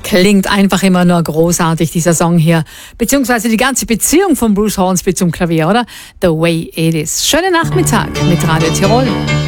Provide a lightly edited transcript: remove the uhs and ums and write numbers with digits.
Klingt einfach immer nur großartig, dieser Song hier. Beziehungsweise die ganze Beziehung von Bruce Hornsby zum Klavier, oder? The Way It Is. Schönen Nachmittag mit Radio Tirol.